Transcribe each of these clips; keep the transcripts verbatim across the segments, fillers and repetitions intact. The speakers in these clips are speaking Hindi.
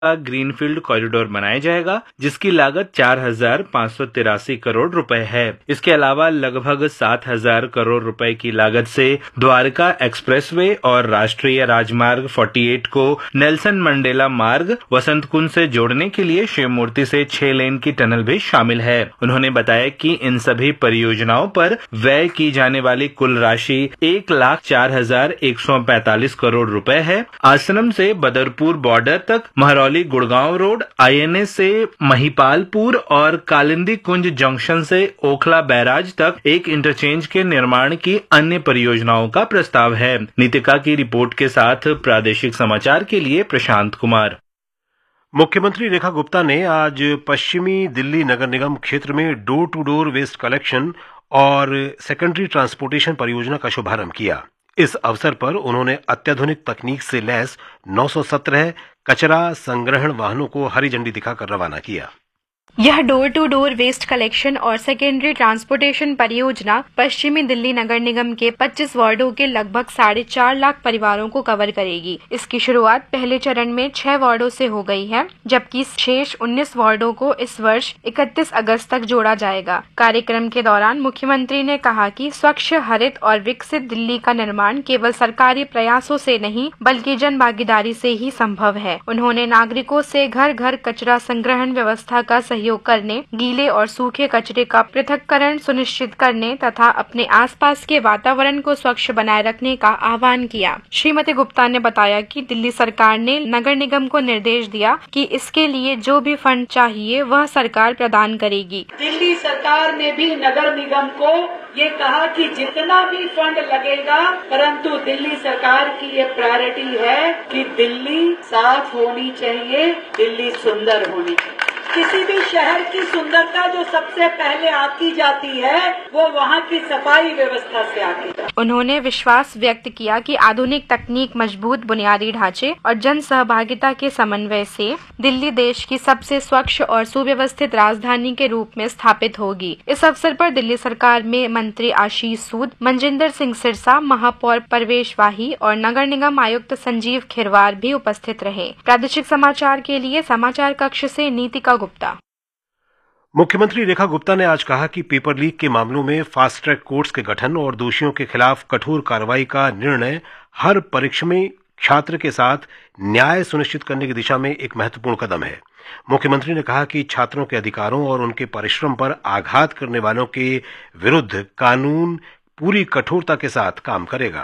ग्रीनफील्ड कॉरिडोर बनाया जाएगा, जिसकी लागत चार हजार पाँच सौ तिरासी करोड़ रुपए है। इसके अलावा लगभग सात हजार करोड़ रुपए की लागत से द्वारका एक्सप्रेसवे और राष्ट्रीय राजमार्ग अड़तालीस को नेल्सन मंडेला मार्ग वसंत कुंज से जोड़ने के लिए शिव मूर्ति से छह लेन की टनल भी शामिल है। उन्होंने बताया कि इन सभी परियोजनाओं पर व्यय की जाने वाली कुल राशि एक लाख चार हजार एक सौ पैंतालीस करोड़ रुपए है। आश्रम से बदरपुर बॉर्डर तक, महरौली गुड़गांव रोड, आईएनए से महिपालपुर और कालिंदी कुंज जंक्शन से ओखला बैराज तक एक इंटरचेंज के निर्माण की अन्य परियोजनाओं का प्रस्ताव है। नीतिका की रिपोर्ट के साथ प्रादेशिक समाचार के लिए प्रशांत कुमार। मुख्यमंत्री रेखा गुप्ता ने आज पश्चिमी दिल्ली नगर निगम क्षेत्र में door to door waste collection और सेकेंडरी ट्रांसपोर्टेशन परियोजना का शुभारंभ किया। इस अवसर पर उन्होंने अत्याधुनिक तकनीक से लैस नौ सौ सत्रह कचरा संग्रहण वाहनों को हरी झंडी दिखाकर रवाना किया। यह door to door waste collection और सेकेंडरी ट्रांसपोर्टेशन परियोजना पश्चिमी दिल्ली नगर निगम के पच्चीस वार्डों के लगभग साढ़े चार लाख परिवारों को कवर करेगी। इसकी शुरुआत पहले चरण में छह वार्डों से हो गई है, जबकि शेष उन्नीस वार्डों को इस वर्ष इकतीस अगस्त तक जोड़ा जाएगा। कार्यक्रम के दौरान मुख्यमंत्री ने कहा कि स्वच्छ, हरित और विकसित दिल्ली का निर्माण केवल सरकारी प्रयासों से नहीं बल्कि जन भागीदारी से ही संभव है। उन्होंने नागरिकों से घर घर कचरा संग्रहण व्यवस्था का सहयोग करने, गीले और सूखे कचरे का पृथक्करण सुनिश्चित करने तथा अपने आसपास के वातावरण को स्वच्छ बनाए रखने का आह्वान किया। श्रीमती गुप्ता ने बताया कि दिल्ली सरकार ने नगर निगम को निर्देश दिया कि इसके लिए जो भी फंड चाहिए वह सरकार प्रदान करेगी। दिल्ली सरकार ने भी नगर निगम को ये कहा कि जितना भी फंड लगेगा, परंतु दिल्ली सरकार की ये प्रायोरिटी है कि दिल्ली साफ होनी चाहिए, दिल्ली सुंदर होनी चाहिए। किसी भी शहर की सुंदरता जो सबसे पहले आती जाती है वो वहाँ की सफाई व्यवस्था से आती है। उन्होंने विश्वास व्यक्त किया कि आधुनिक तकनीक, मजबूत बुनियादी ढांचे और जन सहभागिता के समन्वय से दिल्ली देश की सबसे स्वच्छ और सुव्यवस्थित राजधानी के रूप में स्थापित होगी। इस अवसर पर दिल्ली सरकार में मंत्री आशीष सूद, मनजिंदर सिंह सिरसा, महापौर परवेश वाही और नगर निगम आयुक्त संजीव खिरवार भी उपस्थित रहे। प्रादेशिक समाचार के लिए समाचार कक्ष से नीतिका गुप्ता। मुख्यमंत्री रेखा गुप्ता ने आज कहा कि पेपर लीक के मामलों में फास्ट ट्रैक कोर्ट्स के गठन और दोषियों के खिलाफ कठोर कार्रवाई का निर्णय हर परीक्षा में छात्र के साथ न्याय सुनिश्चित करने की दिशा में एक महत्वपूर्ण कदम है। मुख्यमंत्री ने कहा कि छात्रों के अधिकारों और उनके परिश्रम पर आघात करने वालों के विरुद्ध कानून पूरी कठोरता के साथ काम करेगा।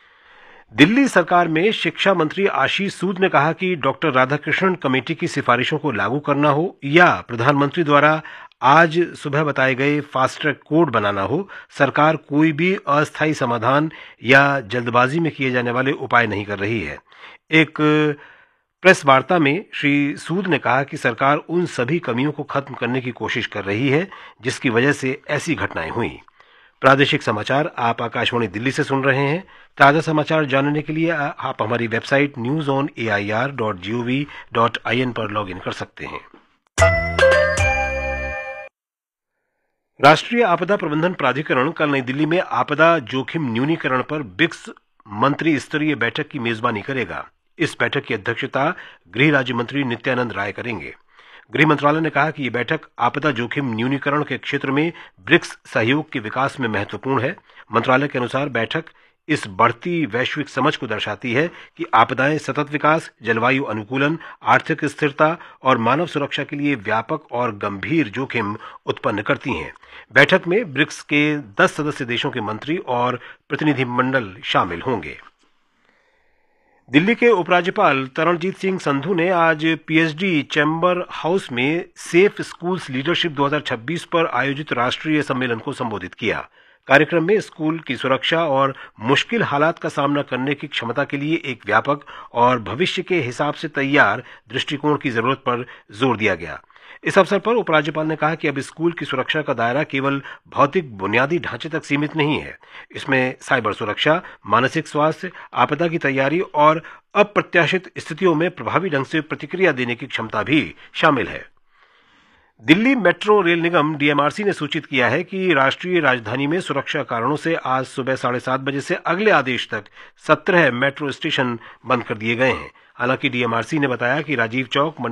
दिल्ली सरकार में शिक्षा मंत्री आशीष सूद ने कहा कि डॉक्टर राधाकृष्णन कमेटी की सिफारिशों को लागू करना हो या प्रधानमंत्री द्वारा आज सुबह बताए गए फास्ट ट्रैक कोड बनाना हो, सरकार कोई भी अस्थायी समाधान या जल्दबाजी में किए जाने वाले उपाय नहीं कर रही है। एक प्रेस वार्ता में श्री सूद ने कहा कि सरकार उन सभी कमियों को खत्म करने की कोशिश कर रही है जिसकी वजह से ऐसी घटनाएं हुई। प्रादेशिक समाचार आप आकाशवाणी दिल्ली से सुन रहे हैं। ताजा समाचार जानने के लिए आप हमारी website news on A I R dot G O V dot I N पर लॉग इन कर सकते हैं। राष्ट्रीय आपदा प्रबंधन प्राधिकरण कल नई दिल्ली में आपदा जोखिम न्यूनीकरण पर ब्रिक्स मंत्री स्तरीय बैठक की मेजबानी करेगा। इस बैठक की अध्यक्षता गृह राज्य मंत्री नित्यानंद राय करेंगे। गृह मंत्रालय ने कहा कि यह बैठक आपदा जोखिम न्यूनीकरण के क्षेत्र में ब्रिक्स सहयोग के विकास में महत्वपूर्ण है। मंत्रालय के अनुसार बैठक इस बढ़ती वैश्विक समझ को दर्शाती है कि आपदाएं सतत विकास, जलवायु अनुकूलन, आर्थिक स्थिरता और मानव सुरक्षा के लिए व्यापक और गंभीर जोखिम उत्पन्न करती हैं। बैठक में ब्रिक्स के दस सदस्य देशों के मंत्री और प्रतिनिधिमंडल शामिल होंगे। दिल्ली के उपराज्यपाल तरणजीत सिंह संधू ने आज पीएचडी चैम्बर हाउस में सेफ स्कूल्स लीडरशिप दो हज़ार छब्बीस पर आयोजित राष्ट्रीय सम्मेलन को संबोधित किया। कार्यक्रम में स्कूल की सुरक्षा और मुश्किल हालात का सामना करने की क्षमता के लिए एक व्यापक और भविष्य के हिसाब से तैयार दृष्टिकोण की जरूरत पर जोर दिया गया। इस अवसर पर उपराज्यपाल ने कहा कि अब स्कूल की सुरक्षा का दायरा केवल भौतिक बुनियादी ढांचे तक सीमित नहीं है। इसमें साइबर सुरक्षा, मानसिक स्वास्थ्य, आपदा की तैयारी और अप्रत्याशित स्थितियों में प्रभावी ढंग से प्रतिक्रिया देने की क्षमता भी शामिल है। दिल्ली मेट्रो रेल निगम डीएमआरसी ने सूचित किया है कि राष्ट्रीय राजधानी में सुरक्षा कारणों से आज सुबह साढ़े सात बजे से अगले आदेश तक सत्रह मेट्रो स्टेशन बंद कर दिए गए हैं। हालांकि डीएमआरसी ने बताया कि राजीव चौक